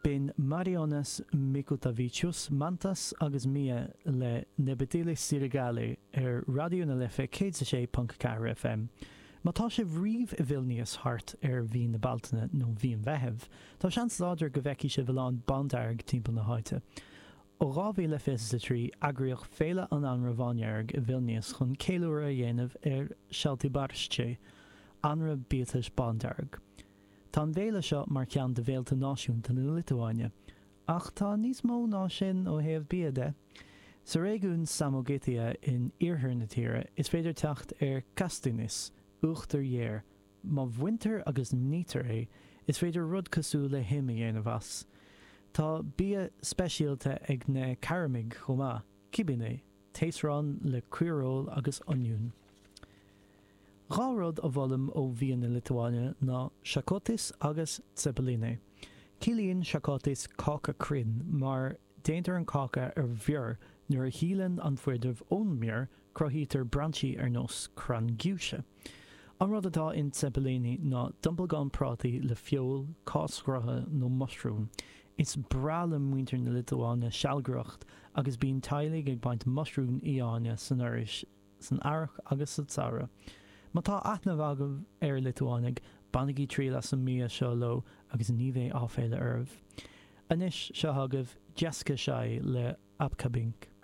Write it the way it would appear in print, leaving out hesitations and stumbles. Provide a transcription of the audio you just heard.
Bin Marianas Mikutavicius mantas agus mia le Nebetilis Sirigale Radio na Lefe KC.4 FM. Ma tá sé bhríomh I Vilnius hart bhí na Baltana nó bhí an bheitheh, tá seans láidir go bheici sé bhán bandarg timp na háite. Ó rábhí le trí agrioch féile an anra bhainarg I Vilnius chun céúra dhéanamh sealtaí barste, anra bíotas bandarg. Tá an bhéile seo mar ceann de bhéalta náisiúnta na Litúáine, ach tá níos mó ná sin ó thaobh bíade. Sa réigiún Samogitia in Iarthar na tíre is féidir teacht Castanis, uachtar dhéir, má bhaintear agus nítar is féidir rud cosú le himí dhéanamh as. Tá bia speisialta ag na caramig chomá, cibine, téasrán le cuireól agus oniún. Rárod a bhfuilm ó bhíon na Litúáine ná Shakotis agus Tsepeline. Cílíonn Shakotis cácha crin, mar déantar an cácha bhíor nuair a hílann an fuidirh ón míor crothítar branchí nos cran giúise. An rud atá in Tsepeline ná dumpelgán prátaí le fiol, cáscrotha nó mushroom. Is brala muintir na Litúáine sealgracht agus bíonn tailig ag baint mushroom íáine san áris, san airch agus sa tsara. Má tá aithneamh agam Litúánig, bannaigí tríla san mia seo lo agus níomh áféile Anis seo agah Jessica Shai le Abkabink.